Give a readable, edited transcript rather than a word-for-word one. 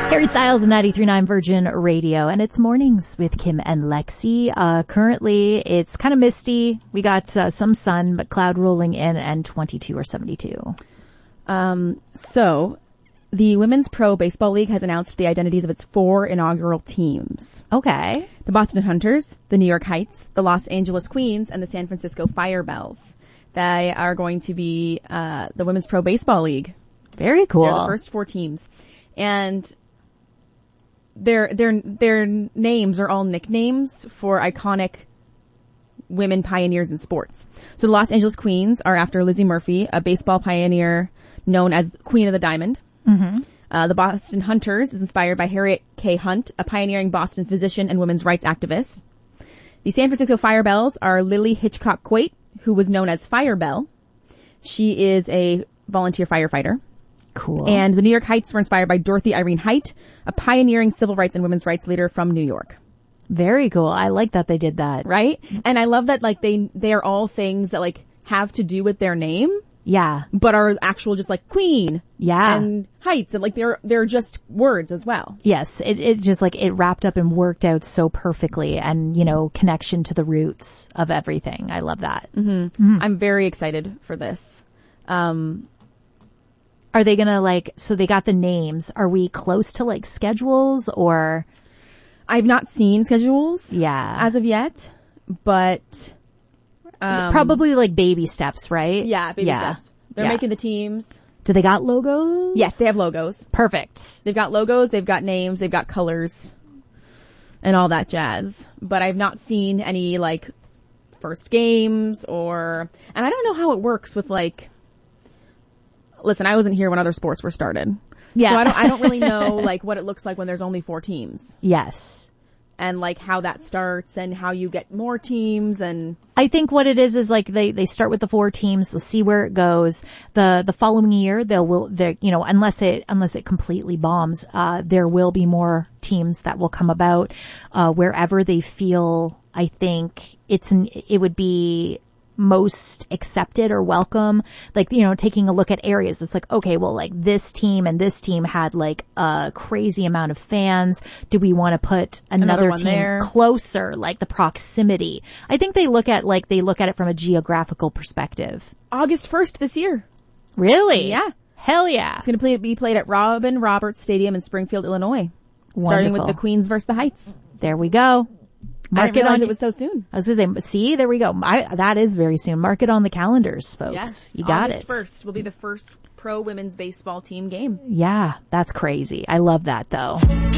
Harry Styles, 93.9 Virgin Radio, and it's Mornings with Kim and Lexi. Currently, it's kind of misty. We got some sun, but cloud rolling in, and 22 or 72. So, the Women's Pro Baseball League has announced the identities of its 4 inaugural teams. Okay. The Boston Hunters, the New York Heights, the Los Angeles Queens, and the San Francisco Firebells. They are going to be the Women's Pro Baseball League. Very cool. They're the first 4 teams. And their names are all nicknames for iconic women pioneers in sports. So the Los Angeles Queens are after Lizzie Murphy, a baseball pioneer known as Queen of the Diamond. Mm-hmm. The Boston Hunters is inspired by Harriet K. Hunt, a pioneering Boston physician and women's rights activist. The San Francisco Firebells are Lily Hitchcock Quate, who was known as Firebell. She is a volunteer firefighter. Cool. And the New York Heights were inspired by Dorothy Irene Height, a pioneering civil rights and women's rights leader from New York. Very cool. I like that they did that. Right? And I love that, like, they are all things that, like, have to do with their name. Yeah. But are actual just, like, Queen. Yeah. And Heights. And, like, they're just words as well. Yes. It just, like, it wrapped up and worked out so perfectly, and, you know, connection to the roots of everything. I love that. Mm-hmm. Mm-hmm. I'm very excited for this. Are they gonna, like, so they got the names. Are we close to, like, schedules, or? I've not seen schedules. Yeah. As of yet, but, probably, like, baby steps, right? Yeah, baby steps. They're making the teams. Do they got logos? Yes, they have logos. Perfect. They've got logos, they've got names, they've got colors, and all that jazz. But I've not seen any, like, first games and I don't know how it works with, like, listen, I wasn't here when other sports were started. Yeah. So I don't really know, like, what it looks like when there's only 4 teams. Yes. And, like, how that starts and how you get more teams. And I think what it is like they start with the 4 teams. We'll see where it goes. The following year, you know, unless it completely bombs, there will be more teams that will come about, wherever they feel, I think it would be most accepted or welcome. Like, you know, taking a look at areas, it's like, okay, well, like, this team and this team had, like, a crazy amount of fans. Do we want to put another team there closer, like the proximity? I think they look at it from a geographical perspective. August 1st this year. Really? Yeah. Hell yeah. It's going to be played at Robin Roberts Stadium in Springfield, Illinois. Wonderful. Starting with the Queens versus the Heights. There we go. I didn't realize it was so soon. I was going to say, see, there we go. That is very soon. Mark it on the calendars, folks. Yes. You got August it. August 1st will be the first pro women's baseball team game. Yeah, that's crazy. I love that, though.